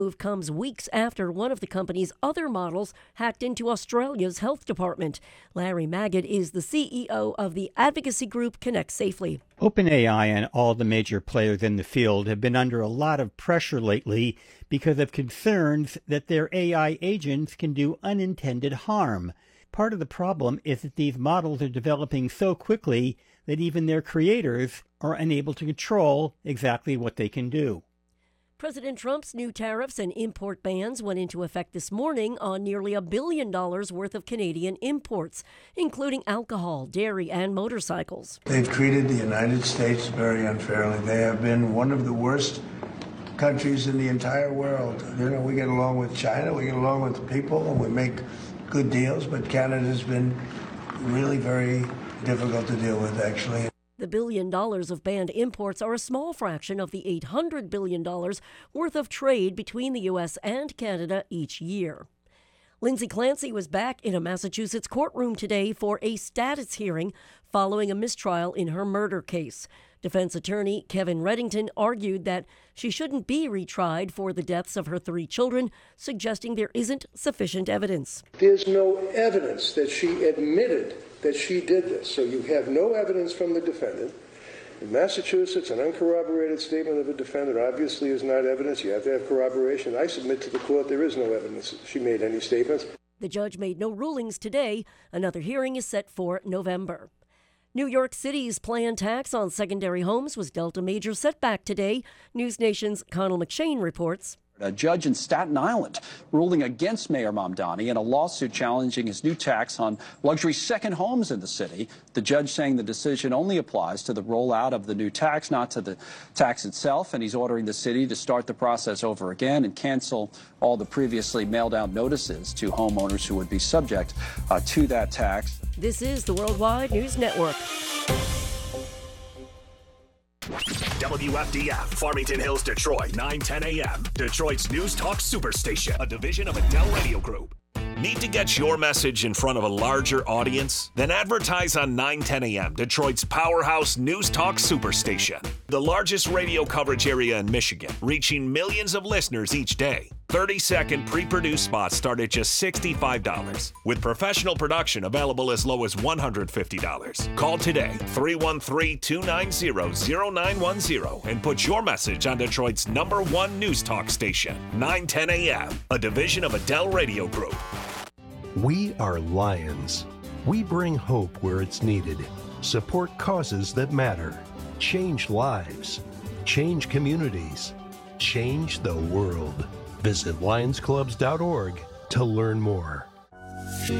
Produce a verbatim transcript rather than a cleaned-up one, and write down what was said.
move comes weeks after one of the company's other models hacked into Australia's health department. Larry Magid is the C E O of the advocacy group Connect Safely. OpenAI and all the major players in the field have been under a lot of pressure lately because of concerns that their A I agents can do unintended harm. Part of the problem is that these models are developing so quickly that even their creators are unable to control exactly what they can do. President Trump's new tariffs and import bans went into effect this morning on nearly a billion dollars worth of Canadian imports, including alcohol, dairy, and motorcycles. They've treated the United States very unfairly. They have been one of the worst countries in the entire world. You know, we get along with China, we get along with the people, and we make good deals, but Canada's been really very difficult to deal with, actually. The billion dollars of banned imports are a small fraction of the eight hundred billion dollars worth of trade between the U S and Canada each year. Lindsay Clancy was back in a Massachusetts courtroom today for a status hearing following a mistrial in her murder case. Defense attorney Kevin Reddington argued that she shouldn't be retried for the deaths of her three children, suggesting there isn't sufficient evidence. There's no evidence that she admitted that she did this. So you have no evidence from the defendant. In Massachusetts, an uncorroborated statement of a defendant obviously is not evidence. You have to have corroboration. I submit to the court there is no evidence that she made any statements. The judge made no rulings today. Another hearing is set for November. New York City's planned tax on secondary homes was dealt a major setback today. News Nation's Connell McShane reports. A judge in Staten Island ruling against Mayor Mamdani in a lawsuit challenging his new tax on luxury second homes in the city. The judge saying the decision only applies to the rollout of the new tax, not to the tax itself, and he's ordering the city to start the process over again and cancel all the previously mailed out notices to homeowners who would be subject uh, to that tax. This is the Worldwide News Network. W F D F, Farmington Hills, Detroit, nine ten a.m. Detroit's News Talk Superstation, a division of Adele Radio Group. Need to get your message in front of a larger audience? Then advertise on nine ten a.m., Detroit's powerhouse News Talk Superstation. The largest radio coverage area in Michigan, reaching millions of listeners each day. thirty-second pre-produced spots start at just sixty-five dollars, with professional production available as low as one hundred fifty dollars. Call today, three one three, two nine zero, zero nine one zero, and put your message on Detroit's number one news talk station, nine ten a.m., a division of Adele Radio Group. We are Lions. We bring hope where it's needed, support causes that matter, change lives, change communities, change the world. Visit lions clubs dot org to learn more.